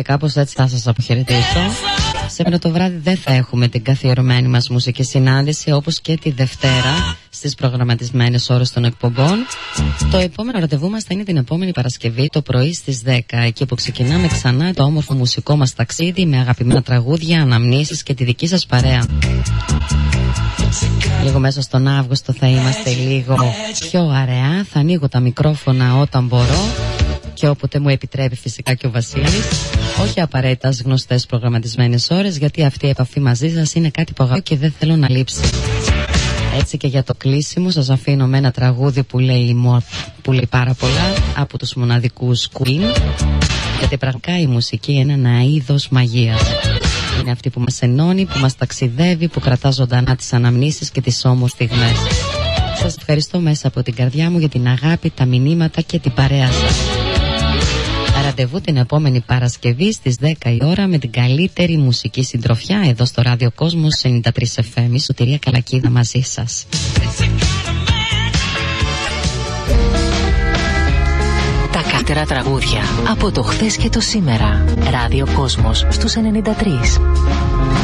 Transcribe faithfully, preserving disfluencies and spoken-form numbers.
και κάπως έτσι θα σας αποχαιρετήσω. Σήμερα το βράδυ δεν θα έχουμε την καθιερωμένη μας μουσική συνάντηση, όπως και τη Δευτέρα στις προγραμματισμένες ώρες των εκπομπών. Το επόμενο ραντεβού μας θα είναι την επόμενη Παρασκευή το πρωί στις δέκα, εκεί που ξεκινάμε ξανά το όμορφο μουσικό μας ταξίδι με αγαπημένα τραγούδια, αναμνήσεις και τη δική σας παρέα. Λίγο μέσα στον Αύγουστο θα είμαστε λίγο πιο αραιά, θα ανοίγω τα μικρόφωνα όταν μπορώ και όποτε μου επιτρέπει φυσικά και ο Βασίλης. Όχι απαραίτητα γνωστές προγραμματισμένες ώρες, γιατί αυτή η επαφή μαζί σας είναι κάτι που αγαπώ και δεν θέλω να λείψει. Έτσι και για το κλείσιμο σας αφήνω με ένα τραγούδι που λέει, που λέει πάρα πολλά, από τους μοναδικούς Queen, γιατί πραγματικά η μουσική είναι ένα είδος μαγείας. Είναι αυτή που μας ενώνει, που μας ταξιδεύει, που κρατά ζωντανά τις αναμνήσεις και τις όμορφες στιγμές. Σας ευχαριστώ μέσα από την καρδιά μου για την αγάπη, τα μηνύματα και την παρέα σας. Ραντεβού την επόμενη Παρασκευή στις δέκα η ώρα με την καλύτερη μουσική συντροφιά εδώ στο Ράδιο Κόσμος ενενήντα τρία εφ εμ. Η Σωτηρία Καλακίδα μαζί σας. Τα καλύτερα τραγούδια από το χθες και το σήμερα. Ράδιο Κόσμος στους ενενήντα τρία.